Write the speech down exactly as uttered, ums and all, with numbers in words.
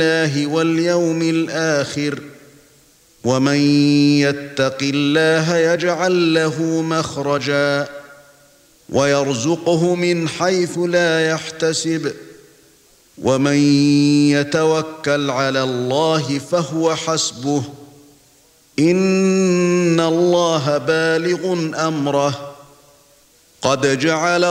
الله واليوم الآخر ومن يتق الله يجعل له مخرجا ويرزقه من حيث لا يحتسب ومن يتوكل على الله فهو حسبه إن الله بالغ أمره قد جعل